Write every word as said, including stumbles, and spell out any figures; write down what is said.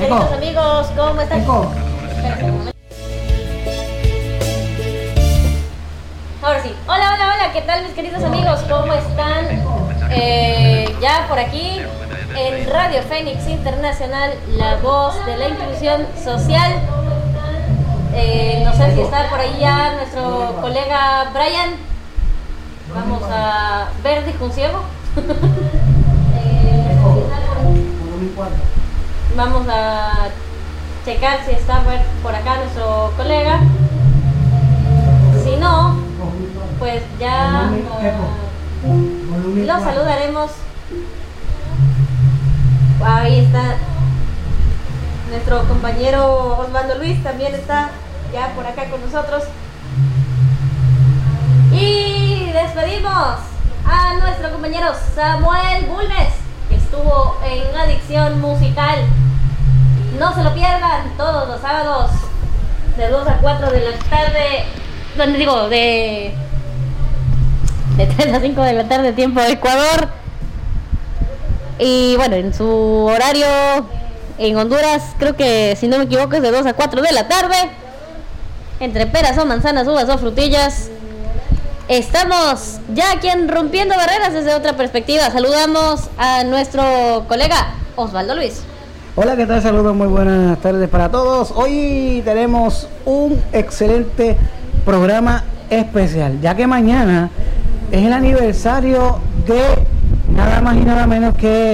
queridos amigos, ¿cómo están? Eco. Ahora sí. Hola, hola, hola, ¿qué tal mis queridos amigos? ¿Cómo están? Eh, ya por aquí en Radio Fénix Internacional, la voz de la inclusión social. Eh, no sé si está por ahí ya nuestro colega Brian. Vamos a ver, dijo un ciego. eh, Vamos a checar si está por acá nuestro colega. Si no, pues ya uh, lo saludaremos. Ahí está nuestro compañero Osvaldo Luis, también está ya por acá con nosotros. Y despedimos a nuestro compañero Samuel Bulnes, que estuvo en Adicción Musical. No se lo pierdan todos los sábados de dos a cuatro de la tarde. Donde digo, de, de tres a cinco de la tarde, tiempo de Ecuador. Y bueno, en su horario en Honduras, creo que si no me equivoco es de dos a cuatro de la tarde. Entre peras o manzanas, uvas o frutillas. Estamos ya aquí en Rompiendo Barreras desde otra perspectiva. Saludamos a nuestro colega Osvaldo Luis. Hola, ¿qué tal? Saludos, muy buenas tardes para todos. Hoy tenemos un excelente programa especial, ya que mañana es el aniversario de nada más y nada menos que